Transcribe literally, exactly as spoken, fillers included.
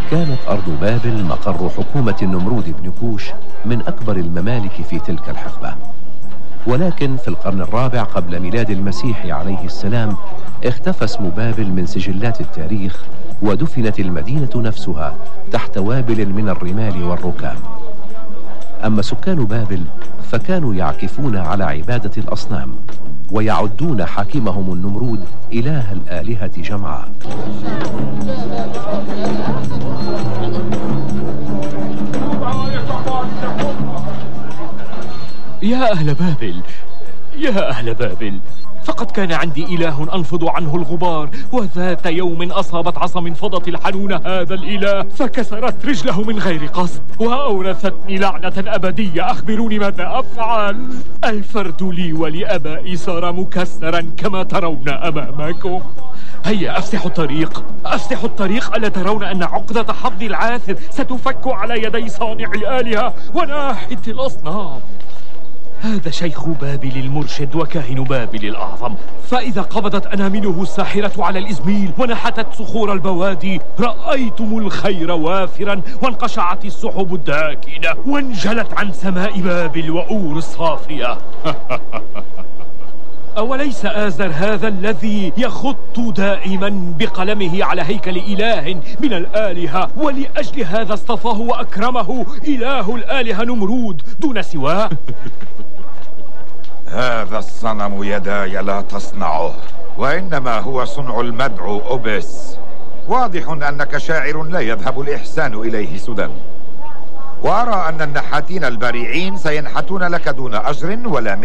كانت أرض بابل مقر حكومة النمرود بن كوش من أكبر الممالك في تلك الحقبة. ولكن في القرن الرابع قبل ميلاد المسيح عليه السلام اختفى اسم بابل من سجلات التاريخ، ودفنت المدينة نفسها تحت وابل من الرمال والركام. أما سكان بابل فكانوا يعكفون على عبادة الأصنام، ويعدون حاكمهم النمرود إله الآلهة جمعاء. يا أهل بابل، يا أهل بابل، فقد كان عندي إله أنفض عنه الغبار، وذات يوم أصابت عصا من فضة الحنون هذا الإله فكسرت رجله من غير قصد، وأورثتني لعنة أبدية. أخبروني ماذا أفعل؟ الفرد لي ولأبائي صار مكسرا كما ترون أمامكم. هيا أفسحوا الطريق، أفسحوا الطريق. ألا ترون أن عقدة حظي العاثر ستفك على يدي صانع الآلهة وناحت الأصنام؟ هذا شيخ بابل المرشد وكاهن بابل الأعظم، فإذا قبضت أنامله الساحرة على الإزميل ونحتت صخور البوادي رأيتم الخير وافرا، وانقشعت السحب الداكنة، وانجلت عن سماء بابل وأور الصافية. أوليس آزر هذا الذي يخط دائما بقلمه على هيكل إله من الآلهة، ولأجل هذا اصطفاه وأكرمه إله الآلهة نمرود دون سواه؟ هذا الصنم يداي لا تصنعه، وإنما هو صنع المدعو أوبس. واضح أنك شاعر لا يذهب الإحسان إليه سدى، وأرى أن النحاتين البريعين سينحتون لك دون أجر ولا من